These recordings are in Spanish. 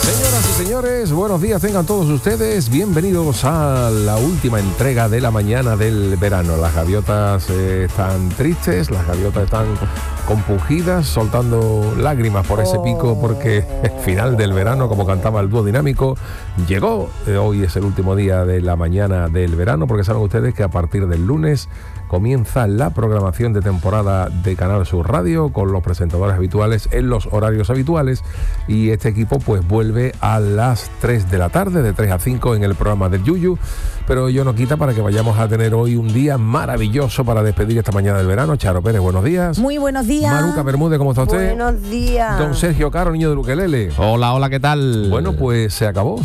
Señoras y señores, buenos días tengan todos ustedes. Bienvenidos a la última entrega de la mañana del verano. Las gaviotas están tristes, las gaviotas están compungidas, soltando lágrimas por ese pico, porque el final del verano, como cantaba el dúo dinámico, llegó. Hoy es el último día de la mañana del verano, porque saben ustedes que a partir del lunes comienza la programación de temporada de Canal Sur Radio con los presentadores habituales en los horarios habituales, y este equipo pues vuelve a las 3 de la tarde, de 3 a 5 en el programa del Yuyu, pero ello no quita para que vayamos a tener hoy un día maravilloso para despedir esta mañana del verano. Charo Pérez, buenos días. Muy buenos días. Maruca Bermúdez, ¿cómo está usted? Buenos días. Don Sergio Caro, niño de Ukelele. Hola, ¿qué tal? Bueno, pues se acabó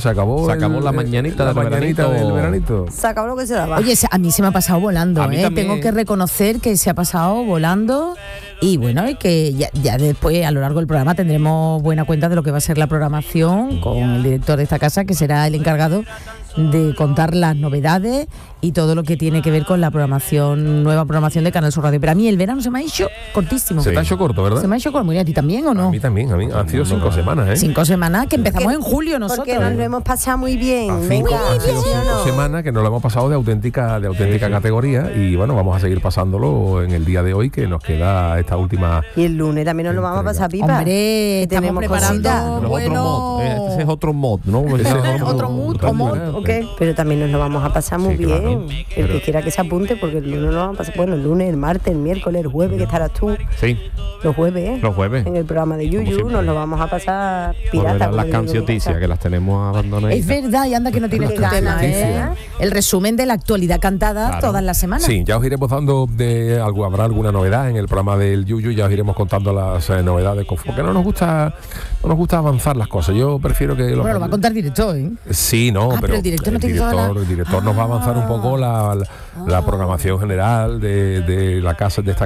la mañanita del veranito. Se acabó lo que se daba. Oye, a mí se me ha pasado volando, Tengo que reconocer que se ha pasado volando. Y bueno, y que ya después a lo largo del programa tendremos buena cuenta de lo que va a ser la programación con el director de esta casa, que será el encargado de contar las novedades y todo lo que tiene que ver con la nueva programación de Canal Sur Radio. Pero a mí el verano se me ha hecho cortísimo. Se te ha hecho corto, ¿verdad? Se me ha hecho corto. Muy, ¿a ti también o no? A mí también. Han sido 5 semanas, ¿eh? 5 semanas, que empezamos en julio nosotros. Porque nos lo hemos pasado muy bien. Han sido 5 semanas que nos lo hemos pasado de auténtica categoría, y bueno, vamos a seguir pasándolo en el día de hoy, que nos queda esta última. Y el lunes también nos lo vamos a pasar pipa. Hombre, estamos preparando. Ese es otro mod, ¿no? Ese es otro mod. Okay. Pero también nos lo vamos a pasar muy bien. Claro. El que quiera que se apunte, porque el lunes lo vamos a pasar. Bueno, el lunes, el martes, el miércoles, el jueves, que estarás tú. Sí. Los jueves. En el programa de Yuyu nos lo vamos a pasar pirata. Las cancionticias, que las tenemos abandonadas. Es verdad, y anda que no tienes tu tema, El resumen de la actualidad cantada todas las semanas. Sí, ya os iremos dando habrá alguna novedad en el programa del Yuyu, ya os iremos contando las novedades, porque no nos gusta avanzar las cosas. Yo prefiero que lo va a contar director, ¿eh? Sí, no, pero el director nos va a avanzar un poco la programación general de esta